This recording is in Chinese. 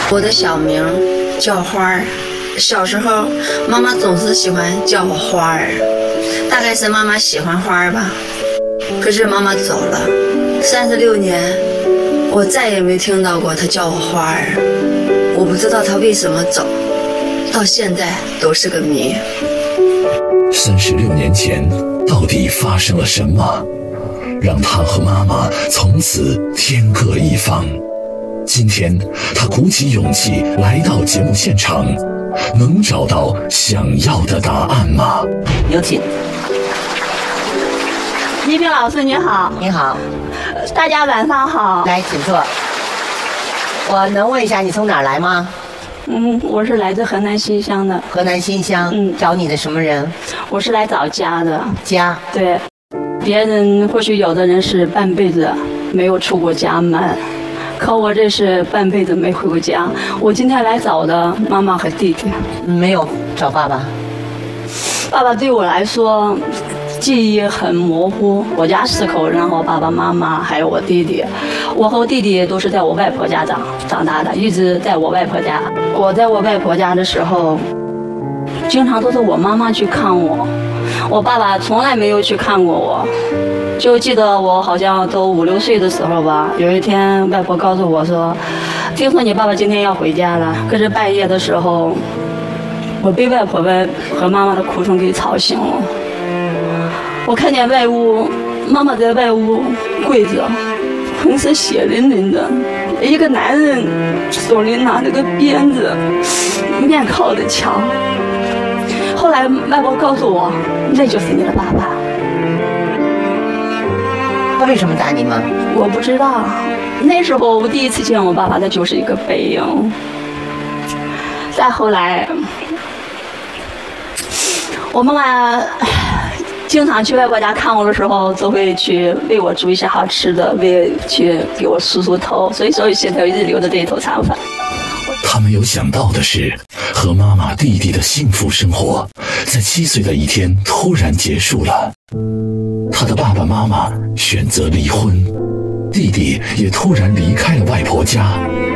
我的小名叫花儿，小时候妈妈总是喜欢叫我花儿，大概是妈妈喜欢花儿吧。可是妈妈走了36年，我再也没听到过她叫我花儿。我不知道她为什么走，到现在都是个谜。 36年前，到底发生了什么，让他和妈妈从此天各一方？今天，他鼓起勇气来到节目现场，能找到想要的答案吗？ 有请。 倪萍老师你好。 你好。 大家晚上好。 来，请坐。我能问一下你从哪儿来吗？ 我是来自河南新乡的。 河南新乡。找你的什么人？ 我是来找家的。 家。 对。别人或许有的人是半辈子没有出过家门，可我这是半辈子没回过家。我今天来找的妈妈和弟弟。 没有找爸爸。 爸爸对我来说记忆很模糊。我家4口人，我爸爸妈妈还有我弟弟。我和我弟弟都是在我外婆家长大的，一直在我外婆家。我在我外婆家的时候，经常都是我妈妈去看我，我爸爸从来没有去看过我。就记得我好像都5、6岁的时候吧，有一天外婆告诉我说，听说你爸爸今天要回家了。可是半夜的时候，我被外婆和妈妈的哭声给吵醒了。我看见外屋妈妈在外屋跪着，浑身血淋淋的，一个男人手里拿着个鞭子，面靠着墙。后来外婆告诉我，那就是你的爸爸。 他为什么打你吗？ 我不知道。那时候我第一次见我爸爸，他就是一个背影。再后来，我妈妈经常去外婆家看我的时候，都会去为我煮一些好吃的，去给我梳头，所以说现在一直留着这一头长发。 他没有想到的是，和妈妈弟弟的幸福生活，在7岁的一天突然结束了。他的爸爸妈妈选择离婚，弟弟也突然离开了外婆家。